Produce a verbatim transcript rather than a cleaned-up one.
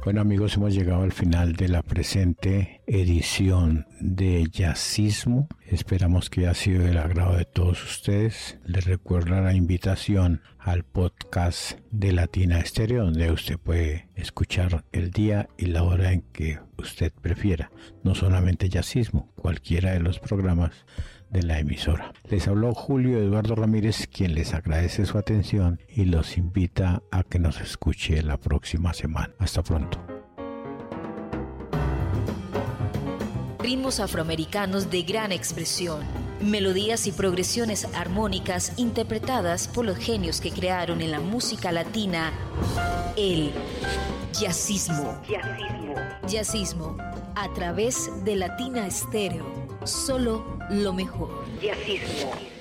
Bueno, amigos, hemos llegado al final de la presente edición de Jazzismo. Esperamos que haya sido del agrado de todos ustedes. Les recuerdo la invitación al podcast de Latina Estéreo, donde usted puede escuchar el día y la hora en que usted prefiera. No solamente Jazzismo, cualquiera de los programas de la emisora. Les habló Julio Eduardo Ramírez, quien les agradece su atención y los invita a que nos escuche la próxima semana. Hasta pronto. Ritmos afroamericanos de gran expresión, melodías y progresiones armónicas interpretadas por los genios que crearon en la música latina el jazzismo. Jazzismo. Jazzismo a través de Latina Estéreo. Solo lo mejor. Jazzismo.